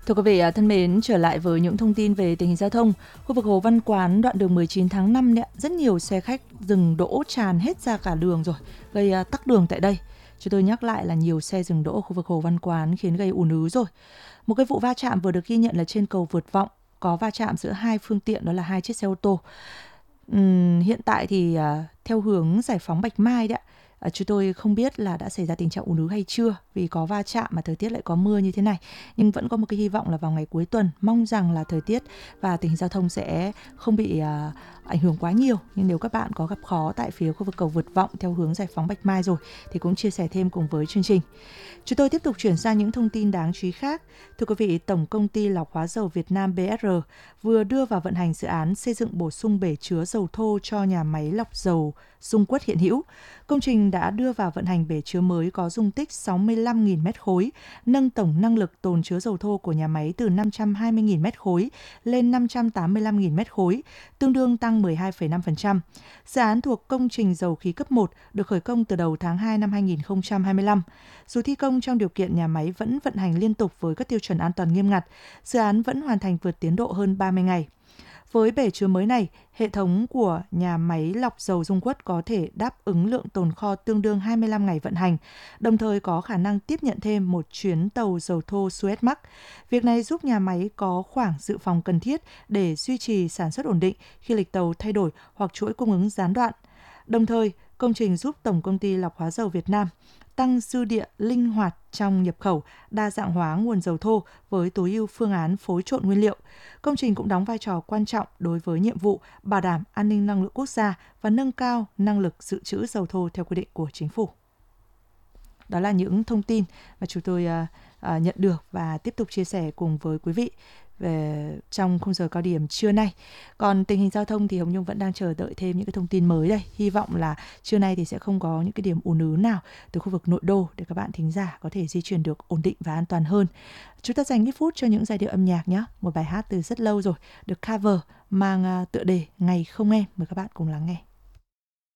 Thưa quý vị thân mến, trở lại với những thông tin về tình hình giao thông. Khu vực Hồ Văn Quán, đoạn đường 19 tháng 5 đấy, rất nhiều xe khách dừng đỗ tràn hết ra cả đường rồi, gây tắc đường tại đây. Chúng tôi nhắc lại là nhiều xe dừng đỗ ở khu vực Hồ Văn Quán khiến gây ùn ứ rồi. Một cái vụ va chạm vừa được ghi nhận là trên cầu Vượt Vọng, có va chạm giữa hai phương tiện, đó là hai chiếc xe ô tô. Hiện tại thì theo hướng Giải phóng Bạch Mai đấy, chúng tôi không biết là đã xảy ra tình trạng ùn ứ hay chưa, vì có va chạm mà thời tiết lại có mưa như thế này. Nhưng vẫn có một cái hy vọng là vào ngày cuối tuần, mong rằng là thời tiết và tình hình giao thông sẽ không bị ảnh hưởng quá nhiều. Nhưng nếu các bạn có gặp khó tại phía khu vực cầu Vượt Vọng theo hướng Giải phóng Bạch Mai rồi thì cũng chia sẻ thêm cùng với chương trình. Chúng tôi tiếp tục chuyển sang những thông tin đáng chú ý khác. Thưa quý vị, Tổng công ty Lọc hóa dầu Việt Nam BSR vừa đưa vào vận hành dự án xây dựng bổ sung bể chứa dầu thô cho nhà máy lọc dầu Dung Quất hiện hữu. Công trình đã đưa vào vận hành bể chứa mới có dung tích 65.000 m3, nâng tổng năng lực tồn chứa dầu thô của nhà máy từ 520.000 m3 lên 585.000 m3, tương đương tăng 12,5%. Dự án thuộc công trình dầu khí cấp 1 được khởi công từ đầu tháng 2 năm 2025. Dù thi công trong điều kiện nhà máy vẫn vận hành liên tục với các tiêu chuẩn an toàn nghiêm ngặt, dự án vẫn hoàn thành vượt tiến độ hơn 30 ngày. Với bể chứa mới này, hệ thống của nhà máy lọc dầu Dung Quất có thể đáp ứng lượng tồn kho tương đương 25 ngày vận hành, đồng thời có khả năng tiếp nhận thêm một chuyến tàu dầu thô Suezmax. Việc này giúp nhà máy có khoảng dự phòng cần thiết để duy trì sản xuất ổn định khi lịch tàu thay đổi hoặc chuỗi cung ứng gián đoạn. Đồng thời, công trình giúp Tổng công ty Lọc hóa dầu Việt Nam tăng dư địa linh hoạt trong nhập khẩu, đa dạng hóa nguồn dầu thô với tối ưu phương án phối trộn nguyên liệu. Công trình cũng đóng vai trò quan trọng đối với nhiệm vụ bảo đảm an ninh năng lượng quốc gia và nâng cao năng lực dự trữ dầu thô theo quy định của chính phủ. Đó là những thông tin mà chúng tôi nhận được và tiếp tục chia sẻ cùng với quý vị về trong khung giờ cao điểm trưa nay. Còn tình hình giao thông thì Hồng Nhung vẫn đang chờ đợi thêm những cái thông tin mới đây. Hy vọng là trưa nay thì sẽ không có những cái điểm ùn ứ nào từ khu vực nội đô để các bạn thính giả có thể di chuyển được ổn định và an toàn hơn. Chúng ta dành ít phút cho những giai điệu âm nhạc nhé. Một bài hát từ rất lâu rồi được cover mang tựa đề Ngày Không Em. Mời các bạn cùng lắng nghe.